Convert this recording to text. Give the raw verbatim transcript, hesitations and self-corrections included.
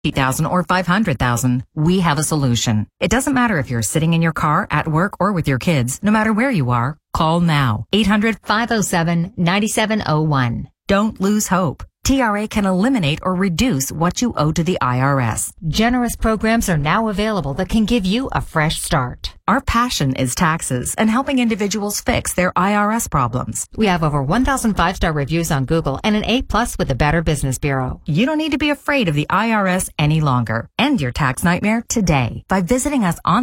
fifty thousand dollars or five hundred thousand dollars, we have a solution. It doesn't matter if you're sitting in your car, at work, or with your kids. No matter where you are, call now. eight hundred, five oh seven, nine seven oh one. Don't lose hope. T R A can eliminate or reduce what you owe to the I R S. Generous programs are now available that can give you a fresh start. Our passion is taxes and helping individuals fix their I R S problems. We have over one thousand five-star reviews on Google and an A plus with the Better Business Bureau. You don't need to be afraid of the I R S any longer. End your tax nightmare today by visiting us on